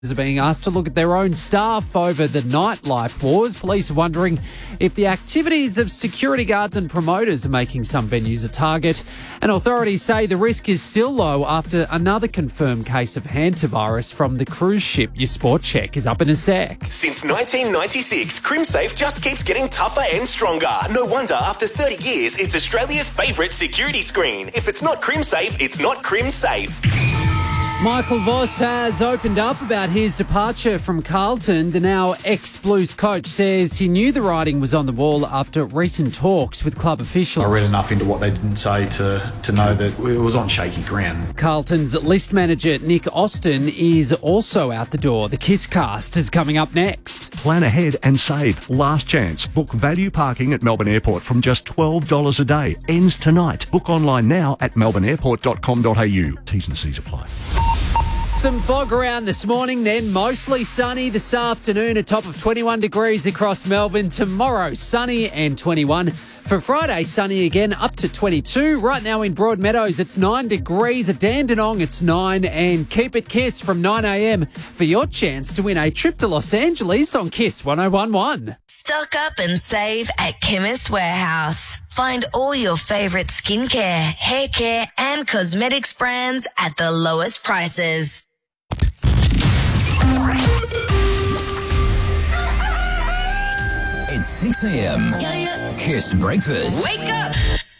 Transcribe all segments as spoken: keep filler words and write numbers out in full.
are being asked to look at their own staff over the nightlife wars. Police are wondering if the activities of security guards and promoters are making some venues a target. And authorities say the risk is still low after another confirmed case of hantavirus from the cruise ship. Your sport check is up in a sec. Since nineteen ninety-six, CrimSafe just keeps getting tougher and stronger. No wonder after thirty years, it's Australia's favourite security screen. If it's not CrimSafe, it's not CrimSafe. Michael Voss has opened up about his departure from Carlton. The now ex-Blues coach says he knew the writing was on the wall after recent talks with club officials. I read enough into what they didn't say to, to know that it was on shaky ground. Carlton's list manager Nick Austin is also out the door. The Kiss Cast is coming up next. Plan ahead and save. Last chance. Book value parking at Melbourne Airport from just twelve dollars a day. Ends tonight. Book online now at melbourne airport dot com dot a u. T's and C's apply. Some fog around this morning, then mostly sunny this afternoon, a top of twenty-one degrees across Melbourne. Tomorrow, sunny and twenty-one. For Friday, sunny again, up to twenty-two. Right now in Broadmeadows, it's nine degrees. At Dandenong, it's nine. And keep it Kiss from nine a.m. for your chance to win a trip to Los Angeles on Kiss one oh one one. Stock up and save at Chemist Warehouse. Find all your favourite skincare, hair care and cosmetics brands at the lowest prices. It's six a.m. Yeah, yeah. Kiss Breakfast Wake up!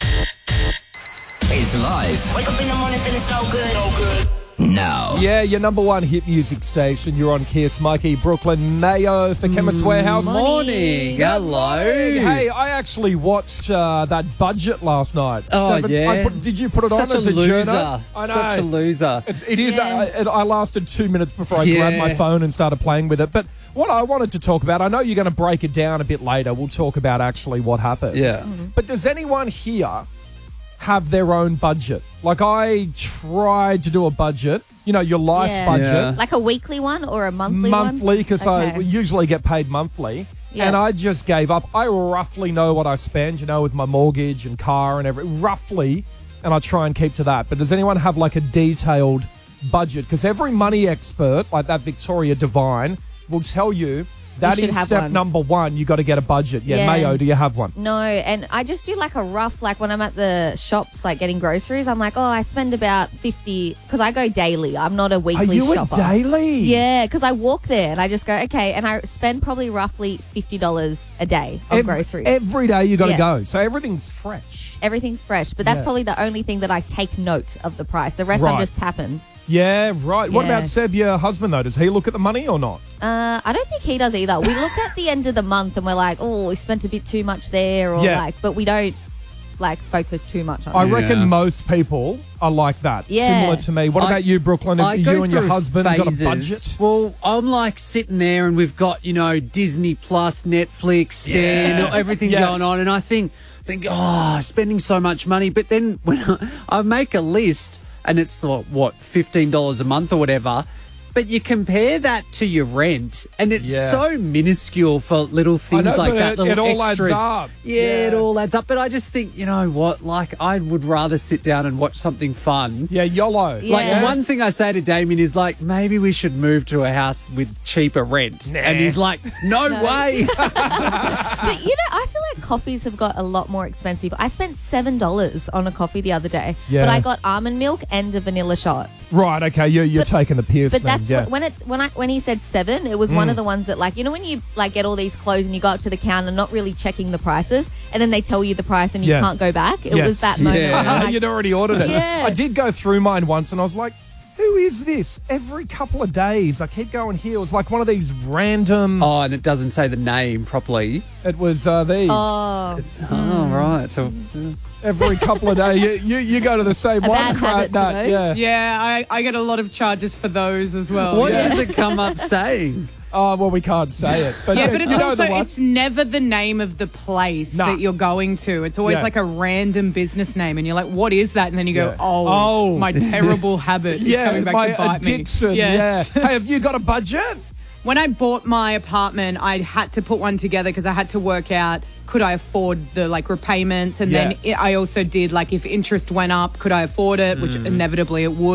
is live Wake up in the morning feeling so good. So good. now. Yeah, your number one hit music station. You're on Kiss. Mikey, Brooklyn, Mayo for Chemist Warehouse. Morning. Hello. Hey, I actually watched uh, that budget last night. Oh, yeah. I put, did you put it Such on as a a loser. journo? I know. Such a loser. It's, it is. Yeah. Uh, it, I lasted two minutes before I Yeah. grabbed my phone and started playing with it. But what I wanted to talk about, I know you're going to break it down a bit later. We'll talk about actually what happened. Yeah. But does anyone here have their own budget? Like, I tried to do a budget, you know, your life Yeah. budget. Yeah. Like a weekly one or a monthly, monthly, because I Okay. usually get paid monthly. Yeah. And I just gave up. I roughly know what I spend, you know, with my mortgage and car and everything, roughly, and I try and keep to that. But does anyone have like a detailed budget? Because every money expert, like that Victoria Devine, will tell you that should is have step one. number one. You got to get a budget. Yeah, Yeah. Mayo, do you have one? No, and I just do like a rough, like when I'm at the shops, like getting groceries, I'm like, oh, I spend about fifty, because I go daily. I'm not a Are weekly you shopper. a daily? Yeah, because I walk there and I just go, okay, and I spend probably roughly fifty dollars a day on Ev- groceries. Every day you got to Yeah. go. So everything's fresh. Everything's fresh, but that's Yeah. probably the only thing that I take note of the price. The rest I'm Right. just tapping. Yeah, right. What Yeah. about Seb, your husband, though? Does he look at the money or not? Uh, I don't think he does either. We look at the end of the month and we're like, oh, we spent a bit too much there, or Yeah. like, but we don't like focus too much on I it. Yeah. reckon most people are like that. Yeah. Similar to me. What I- about you, Brooklyn? I Have go you and your through husband got a phases. budget? Well, I'm like sitting there and we've got, you know, Disney Plus, Netflix, Stan, Yeah. everything's Yeah. going on. And I think, think, oh, spending so much money. But then when I, I make a list and it's what, what, fifteen dollars a month or whatever. But you compare that to your rent, and it's Yeah. so minuscule for little things know, like but that. it- little it all adds extras. up. Yeah, Yeah. it all adds up. But I just think, you know what? Like, I would rather sit down and watch something fun. Yeah, YOLO. Yeah. Like, the one thing I say to Damien is, like, maybe we should move to a house with cheaper rent. Nah. And he's like, no, way. But you know, I feel like coffees have got a lot more expensive. I spent seven dollars on a coffee the other day, Yeah. but I got almond milk and a vanilla shot. Right, okay, you're, you're But- taking the piss But then. that's yeah. what, when it when I when he said seven, it was one of the ones that, like, you know when you like get all these clothes and you go up to the counter not really checking the prices, and then they tell you the price and you Yeah. can't go back. It Yes. was that moment. Yeah. where I'm like, You'd already ordered it. Yeah. I did go through mine once and I was like, who is this? Every couple of days, I keep going here. It was like one of these random. Oh, and it doesn't say the name properly. It was uh, these. oh, Oh, right. So, Every couple of days. You, you, you go to the same A one, bad crap, habit for that. those. Yeah. Yeah, I, I get a lot of charges for those as well. what yeah. does it come up saying? Oh, well, we can't say it. But Yeah, uh, but it's you know also the one. it's never the name of the place Nah. that you're going to. It's always Yeah. like a random business name, and you're like, "What is that?" And then you go, Yeah. "Oh, Oh. my terrible habit is Yeah, coming back my to bite addiction. me." Yeah. Hey, have you got a budget? When I bought my apartment, I had to put one together because I had to work out, could I afford the like repayments, and Yes. then I also did like if interest went up, could I afford it, which inevitably it would.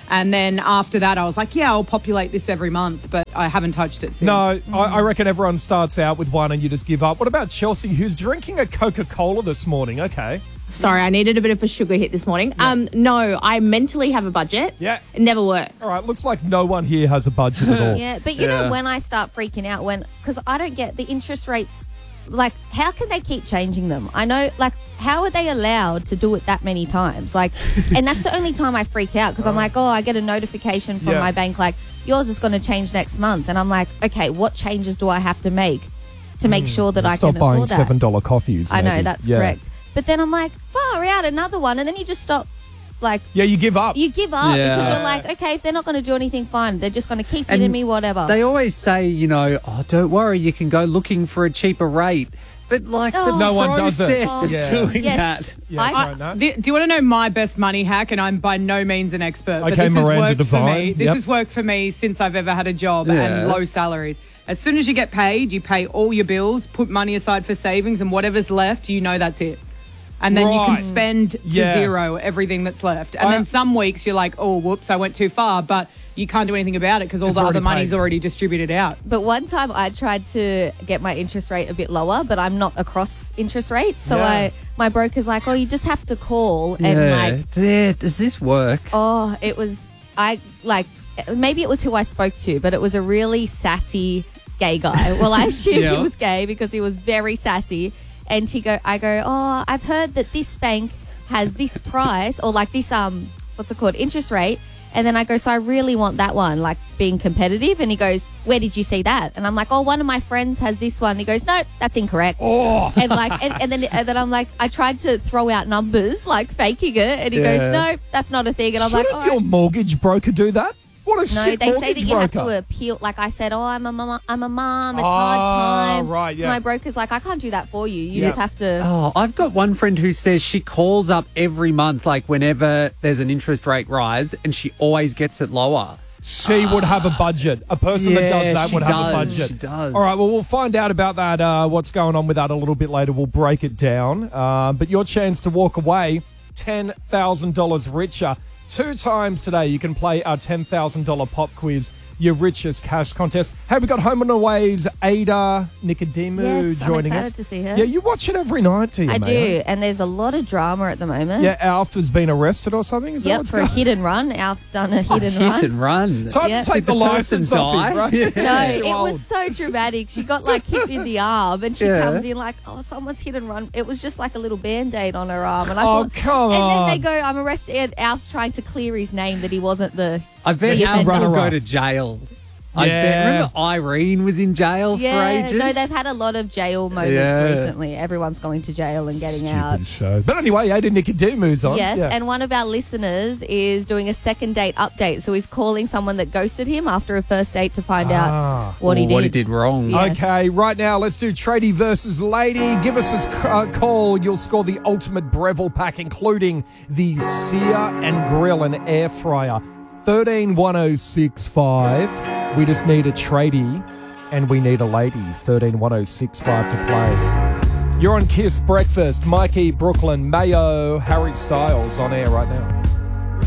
And then after that, I was like, yeah, I'll populate this every month, but I haven't touched it since. No, I, I reckon everyone starts out with one and you just give up. What about Chelsea, who's drinking a Coca-Cola this morning? Okay. Sorry, I needed a bit of a sugar hit this morning. Yeah. Um, no, I mentally have a budget. Yeah. It never works. All right, looks like no one here has a budget at all. Yeah, but you Yeah. know when I start freaking out, when because I don't get the interest rates. Like, how can they keep changing them? I know, like, how are they allowed to do it that many times? Like, and that's the only time I freak out because I'm like, oh, I get a notification from Yeah. my bank, like, yours is going to change next month. And I'm like, okay, what changes do I have to make to make sure that I Stop can buying afford that? seven dollar coffees. I know, maybe. that's Yeah. correct. But then I'm like, far out, another one. And then you just stop, like, Yeah, you give up. you give up Yeah. because you're like, okay, if they're not going to do anything, fine. They're just going to keep And hitting me, whatever. They always say, you know, oh, don't worry, you can go looking for a cheaper rate. But, like, the Oh. No one does it. process of Yeah. doing Yes. that. Yeah, I- right, no. Do, do you want to know my best money hack? And I'm by no means an expert. But Okay, this Miranda has worked for Devine. me. This Yep. has worked for me since I've ever had a job Yeah. and low salaries. As soon as you get paid, you pay all your bills, put money aside for savings, and whatever's left, you know that's it. And then you Right. can spend to Yeah. zero everything that's left. And I- then some weeks you're like, oh, whoops, I went too far. But you can't do anything about it because all It's the already other money's paid. already distributed out. But one time I tried to get my interest rate a bit lower, but I'm not across interest rate. So Yeah. I, my broker's like, oh, you just have to call. And Yeah. like, Yeah, does this work? oh, it was, I like, maybe it was who I spoke to, but it was a really sassy gay guy. Well, I assume Yeah. he was gay because he was very sassy. And he go, I go, oh, I've heard that this bank has this price or like this, um, what's it called, interest rate. And then I go, so I really want that one, like being competitive. And he goes, where did you see that? And I'm like, oh, one of my friends has this one. He goes, no, that's incorrect. Oh. And like, and, and then and then I'm like, I tried to throw out numbers, like faking it. And he Yeah. goes, no, that's not a thing. And I'm like, Shouldn't all your right. mortgage broker do that? What a No, shit they say mortgage that you have broker. to appeal. Like I said, oh, I'm a mom. I'm a mom. It's Oh, hard times. right, So yeah. my broker's like, I can't do that for you. You Yeah. just have to. Oh, I've got one friend who says she calls up every month, like whenever there's an interest rate rise, and she always gets it lower. She would have a budget. A person that Yeah, does that she would have a does, budget. she does. All right, well, we'll find out about that, uh, what's going on with that a little bit later. We'll break it down. Uh, but your chance to walk away ten thousand dollars richer. Two times today you can play our ten thousand dollars pop quiz, your richest cash contest. Hey, we got Home and Away's Ada Nicodemu Yes, I'm joining excited us. to see her. Yeah, you watch it every night, do you, I mate? do, and there's a lot of drama at the moment. Yeah, Alf has been arrested or something? Is that Yep, what's for a going on? hit and run. Alf's done a hit and Hit run. and run. Time Yeah. to take Did the, the person license off die? him, right? No, Too it old. was so dramatic. She got like hit in the arm, and she Yeah. comes in like, "Oh, someone's hit and run." It was just like a little band-aid on her arm, and I Oh, thought, come and on. then they go, "I'm arrested." And Alf's trying to clear his name that he wasn't the. I bet the Alf will offender. go to jail. I Yeah. bet. Remember Irene was in jail Yeah, for ages? no, they've had a lot of jail moments Yeah. recently. Everyone's going to jail and getting Stupid out. show. But anyway, Ada Nicodemu's on. Yes, Yeah. and one of our listeners is doing a second date update. So he's calling someone that ghosted him after a first date to find Ah. out what he Or did. what he did wrong. Yes. Okay, right now let's do tradie versus lady. Give us a c- uh, call. You'll score the ultimate Breville pack, including the sear and grill and air fryer. thirteen one oh six five. We just need a tradie and we need a lady. thirteen one oh six five to play. You're on Kiss Breakfast. Mikey, Brooklyn, Mayo, Harry Styles on air right now.